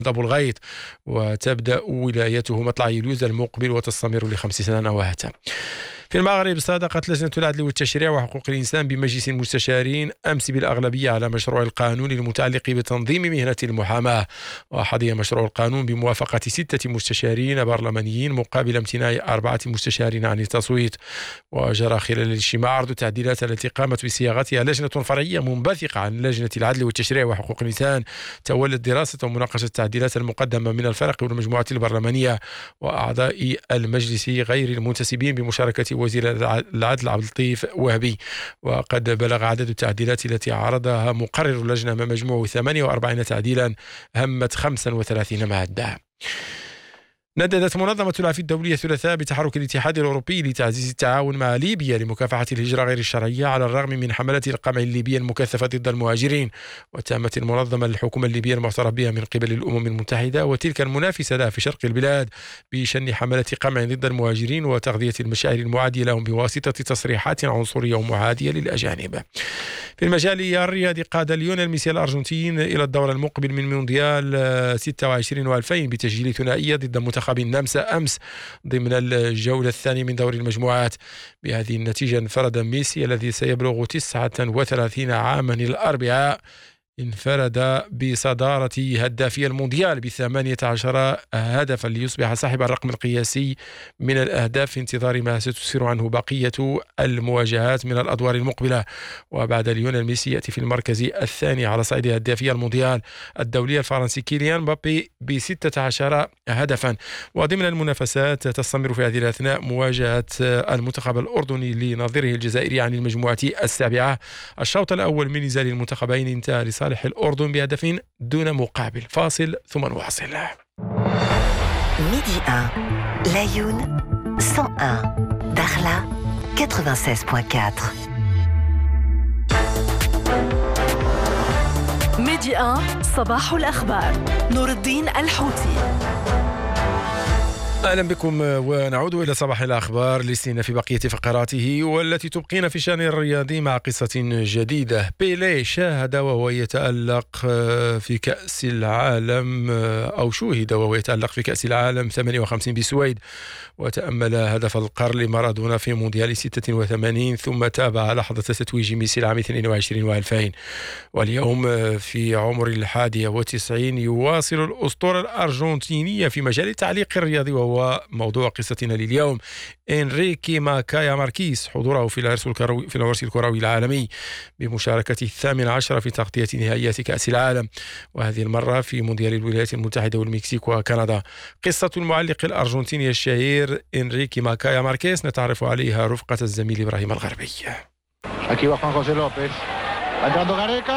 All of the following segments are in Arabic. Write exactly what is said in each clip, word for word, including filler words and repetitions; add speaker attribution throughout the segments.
Speaker 1: أبو الغيط، وتبدأ ولايته مطلع يوليوز المقبل وتستمر لخمس سنوات. في المغرب صادقت لجنة العدل والتشريع وحقوق الإنسان بمجلس المستشارين أمس بالأغلبية على مشروع القانون المتعلق بتنظيم مهنة المحاماة، وحظي مشروع القانون بموافقة ستة مستشارين برلمانيين مقابل امتناع أربعة مستشارين عن التصويت. وجرى خلال الاجتماع عرض التعديلات التي قامت بصياغتها لجنة فرعية منبثقة عن لجنة العدل والتشريع وحقوق الإنسان، تولت دراسة ومناقشة التعديلات المقدمة من الفرق والمجموعات البرلمانية وأعضاء المجلس غير المنتسبين بمشاركة وزير العدل عبد اللطيف وهبي. وقد بلغ عدد التعديلات التي عرضها مقرر اللجنة ما مجموع ثمانية وأربعين تعديلا همت خمسة وثلاثين مادة. نددت منظمة العفو الدولية الثلاثاء بتحرك الاتحاد الأوروبي لتعزيز التعاون مع ليبيا لمكافحة الهجرة غير الشرعية على الرغم من حملات القمع الليبية المكثفة ضد المهاجرين. وتهمت المنظمة الحكومة الليبية المعترف بها من قبل الأمم المتحدة وتلك المنافسة لها في شرق البلاد بشن حملات قمع ضد المهاجرين وتغذية المشاعر المعادية لهم بواسطة تصريحات عنصرية ومعادية للأجانب. في المجال الرياضي قاد ليونيل ميسي الأرجنتين إلى الدور المقبل من مونديال ستة وعشرين وألفين بتسجيل ثنائية ضد منتخب النمسا أمس ضمن الجولة الثانية من دور المجموعات. بهذه النتيجة انفرد ميسي الذي سيبلغ تسعة وثلاثين عاما الأربعاء انفرد بصدارة هدافي المونديال بثمانية عشر هدفا ليصبح صاحب الرقم القياسي من الأهداف في انتظار ما ستسفر عنه بقية المواجهات من الأدوار المقبلة. وبعد ليونيل ميسي يأتي في المركز الثاني على صعيد هدافي المونديال الدولي الفرنسي كيليان مبابي بستة عشر هدفا. وضمن المنافسات تستمر في هذه الأثناء مواجهة المنتخب الأردني لنظيره الجزائري عن المجموعة السابعة. الشوط الأول من نزال المنتخبين انتهى لصالح الأردن بهدف دون مقابل. فاصل ثم نواصل.
Speaker 2: ميدي واحد لايون مئة وواحد داخلة ثمانية وثمانين فاصلة أربعة.
Speaker 3: ميدي واحد صباح الأخبار نور الدين الحوتي.
Speaker 1: أهلا بكم ونعود إلى صباح الأخبار لسنا في بقية فقراته والتي تبقينا في شأن الرياضي مع قصة جديدة. بيليه شاهد وهو يتألق في كأس العالم أو شوهد وهو يتألق في كأس العالم ثمانية وخمسين بالسويد وتأمل هدف القرن لمارادونا في مونديال ستة وثمانين ثم تابع لحظة تتويج ميسي العام اثنين وعشرين وألفين. واليوم في عمر الحادية وتسعين يواصل الأسطورة الأرجنتينية في مجال التعليق الرياضي وهو موضوع قصتنا لليوم إنريكي ماكايا ماركيز حضوره في العرس الكروي في العرس الكروي العالمي بمشاركة الثامن عشر في تغطية نهائيات كأس العالم وهذه المرة في مونديال الولايات المتحدة والمكسيك وكندا. قصة المعلق الأرجنتيني الشهير إنريكي ماكايا ماركيز نتعرف عليها رفقة الزميل إبراهيم الغربي.
Speaker 4: Aquí va Juan José López. Entrando Gareca.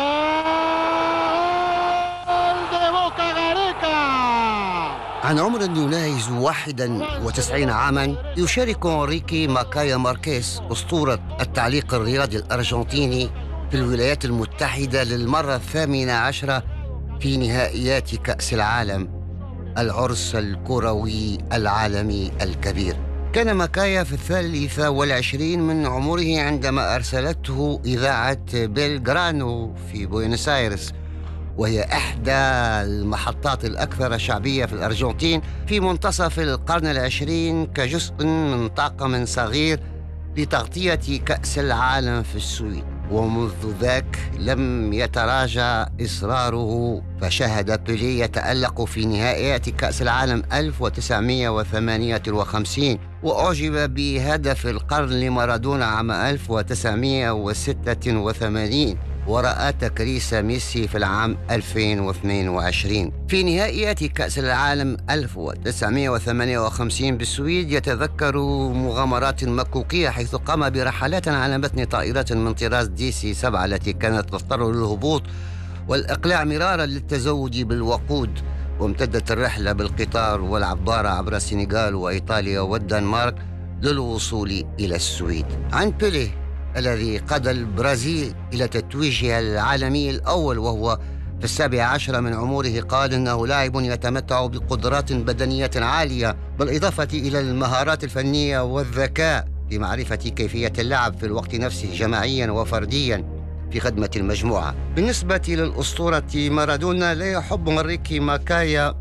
Speaker 5: عن عمر يناهز واحدا وتسعين عاما يشارك إنريكي ماكايا ماركيز أسطورة التعليق الرياضي الأرجنتيني في الولايات المتحدة للمرة الثامنة عشرة في نهائيات كأس العالم العرس الكروي العالمي الكبير. كان ماكايا في الثالثة والعشرين من عمره عندما أرسلته إذاعة بيلغرانو في بوينوس آيرس وهي إحدى المحطات الأكثر شعبية في الأرجنتين في منتصف القرن العشرين كجزء من طاقم صغير لتغطية كأس العالم في السويد. ومنذ ذاك لم يتراجع إصراره فشهد بيليه يتألق في نهائيات كأس العالم ألف وتسعمائة وثمانية وخمسين وأعجب بهدف القرن لمارادونا عام ألف وتسعمائة وستة وثمانين ورأى تكريس ميسي في العام ألفين واثنين وعشرين. في نهائيات كأس العالم ألف وتسعمائة وثمانية وخمسين بالسويد يتذكر مغامرات مكوكية حيث قام برحلات على متن طائرة من طراز دي سي سبعة التي كانت تضطر للهبوط والإقلاع مرارا للتزود بالوقود، وامتدت الرحلة بالقطار والعبارة عبر السنغال وإيطاليا والدنمارك للوصول إلى السويد. عن بيليه الذي قاد البرازيل إلى تتويجها العالمي الأول وهو في السابع عشر من عمره قال إنه لاعب يتمتع بقدرات بدنية عالية بالإضافة إلى المهارات الفنية والذكاء في معرفة كيفية اللعب في الوقت نفسه جماعيا وفرديا في خدمة المجموعة. بالنسبة للأسطورة مارادونا لا يحب إنريكي ماكايا